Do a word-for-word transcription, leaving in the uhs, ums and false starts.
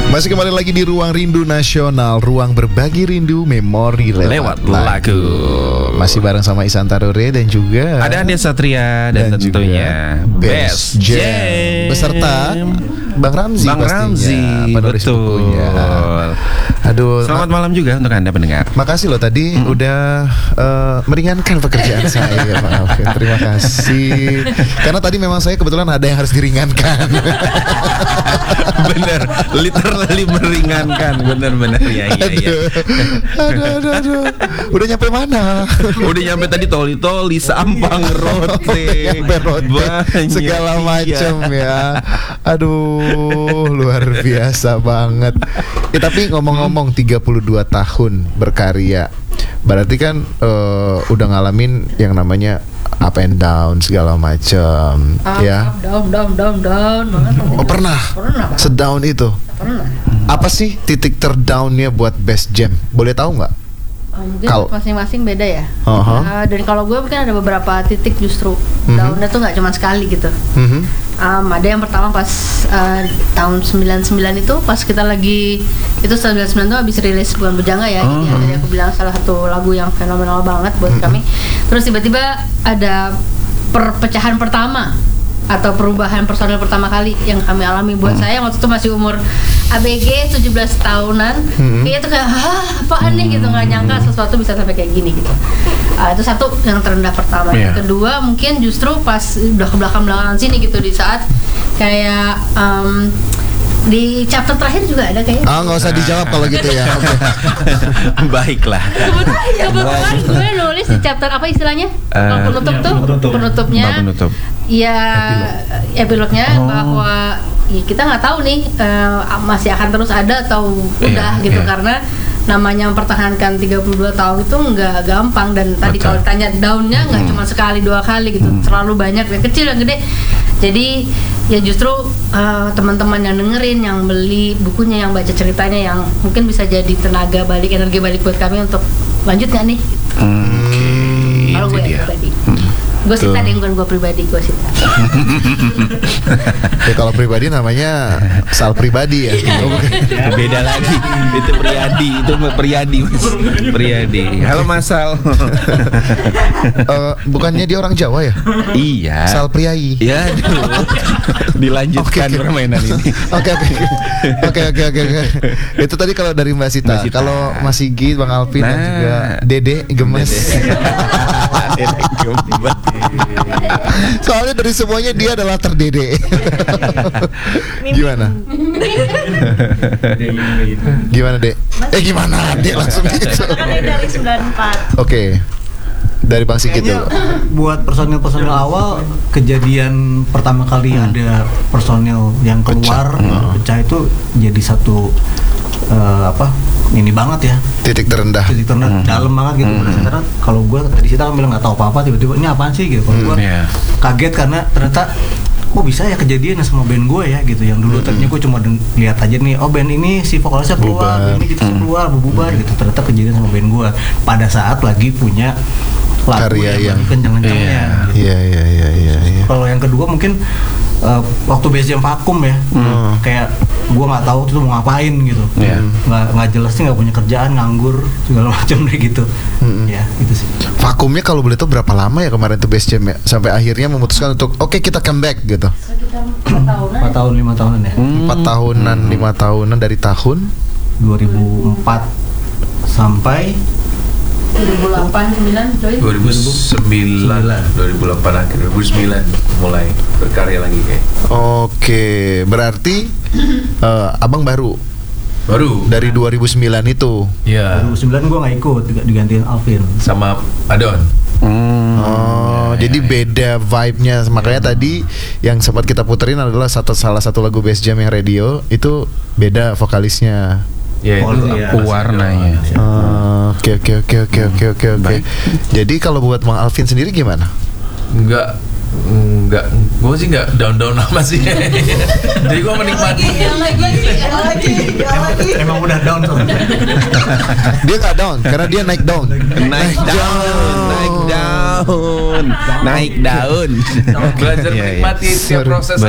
Masih kembali lagi di Ruang Rindu Nasional, ruang berbagi rindu memori lewat, lewat lagu. lagu. Masih bareng sama Isan Tarore dan juga ada Ade Satria dan, dan tentunya Best Jam beserta Bang Ramzi Bang pastinya, Ramzi, penulis betul. bukunya. Aduh, selamat malam juga untuk Anda pendengar. makasih loh tadi hmm. udah uh, meringankan pekerjaan saya, Bang Alvin. Terima kasih. Karena tadi memang saya kebetulan ada yang harus diringankan. Bener, literally meringankan. Bener-bener ya, ya, ya. Aduh, aduh, aduh. Udah nyampe mana? Udah nyampe tadi toli-toli, sampang, rote, nyampe rote, banyak, segala macam iya. ya. Aduh, luar biasa banget. Ya, tapi ngomong-ngomong tiga puluh dua tahun berkarya, berarti kan uh, udah ngalamin yang namanya up and down segala macam, up, ya. Up, down, down, down, down banget. Oh pernah? Pernah. Sedown itu? Pernah. Apa sih titik terdownnya buat Best Jam? Boleh tahu nggak? Oh, mungkin Kal- masing-masing beda ya. Uh-huh. Uh, dan kalau gue mungkin ada beberapa titik justru Mhm. downnya tuh nggak cuma sekali gitu. Mhm. Um, ada yang pertama pas uh, tahun sembilan puluh sembilan itu pas kita lagi itu sembilan puluh sembilan itu habis rilis Bukan Bujangga ya. Oh. Jadi yang tadi aku bilang salah satu lagu yang fenomenal banget buat Mhm. kami. Terus tiba-tiba ada perpecahan pertama atau perubahan personil pertama kali yang kami alami buat Hmm. saya waktu itu masih umur A B G tujuh belas tahunan. Hmm. Kayaknya tuh kayak hah apaan nih gitu, nggak nyangka sesuatu bisa sampai kayak gini gitu. Ah, itu satu yang terendah pertama. Yeah. Yang kedua mungkin justru pas udah ke belakang-belakangan sini gitu di saat kayak um, di chapter terakhir juga ada kayaknya. Ah, nggak usah dijawab kalau gitu ya. Oke. Baiklah. Kebetulan, kebetulan gue nulis di chapter apa istilahnya? Kalau Eh, penutup ya, tuh penutup. penutupnya. Bab penutup. Ya epilognya Oh. bahwa ya kita nggak tahu nih eh, masih akan terus ada atau udah Iya, gitu iya. karena namanya mempertahankan tiga puluh dua tahun itu nggak gampang dan tadi Betul. kalau ditanya daunnya nggak Hmm. cuma sekali dua kali gitu, terlalu banyak yang kecil yang gede. Jadi ya justru eh, teman-teman yang dengerin, yang beli bukunya, yang baca ceritanya, yang mungkin bisa jadi tenaga balik, energi balik buat kami untuk lanjut nggak nih? Hmm, Kalau itu gue dia. pribadi, gue sih Tuh. tadi bukan gue pribadi, gue sih. Ya, kalau pribadi namanya Sal pribadi ya. Oh, bukan. Itu beda lagi. Itu Priyadi, itu Priyadi, Mas. Priyadi. Halo Mas Sal. Eh, bukannya dia orang Jawa ya? Iya. Sal Priai. Ya, aduh. Dilanjutkan Oke, oke. permainan ini. Oke oke oke oke oke oke. Itu tadi kalau dari Mbak Sita. Mbak Sita. Kalau Mas Sigit, Bang Alvin dan Nah. juga Dede gemes. Dede gemes. Soalnya dari semuanya dia adalah terdede. Gimana? Gimana Dek? Eh gimana Dek langsung gitu. Dari sembilan puluh empat. Oke. Dari Bang Sigit Kayaknya dulu. buat personil-personil awal, kejadian pertama kali ada personil yang keluar Pecah. pecah, itu jadi satu eh, apa ini banget ya, Titik terendah. titik terendah dalam banget gitu. Hmm. Karena kalau gue tadi kita kan bilang nggak tahu apa-apa, tiba-tiba ini apaan sih gitu. Kalau gue Iya. kaget karena ternyata kok bisa ya kejadian sama band gue ya gitu. Yang dulu tadinya gue cuma deng- lihat aja nih, oh band ini si vokalisnya keluar, Bubar. band ini gitu keluar, bubar gitu. Ternyata kejadian sama band gue pada saat lagi punya lagu Karya yang- kenceng-kencengnya. Iya. gitu. Iya iya iya iya iya. Kalau yang kedua mungkin uh, waktu Best Jam vakum ya, Hmm. kayak gue nggak tahu tuh mau ngapain gitu, Iya. nggak nggak jelas sih, nggak punya kerjaan, nganggur segala macam deh gitu. Hmm. Ya gitu sih. Vakumnya kalau boleh tahu berapa lama ya kemarin tuh Best Jam ya? Sampai akhirnya memutuskan untuk oke kita comeback gitu. Sekitar empat tahunan. Empat tahun lima tahunan ya, Empat tahunan, lima tahunan dari tahun dua ribu empat sampai dua ribu delapan sembilan Joy. dua ribu sembilan, dua ribu delapan akhir, dua ribu sembilan mulai berkarya lagi kayak. Oke, berarti eh, abang baru Baru dari dua ribu sembilan itu. ya dua ribu sembilan gue nggak ikut, diga- digantiin Alvin. sama Adon. Hmm. Oh, jadi beda vibe-nya. Makanya tadi yang sempat kita puterin adalah satu salah satu lagu Best Jam yang radio itu beda vokalisnya. Ya Oh, itu iya. masih Warnanya. Adon. Oh, Oke oke oke oke oke oke oke. Baik. Jadi kalau buat Bang Alvin sendiri gimana? Enggak enggak gue sih enggak down-down amat sih. Jadi gue menikmati. Emang udah down soalnya. Dia nggak down karena dia naik down. Naik daun, naik daun, naik daun. Belajar Iya, iya. menikmati tiap Sorry. proses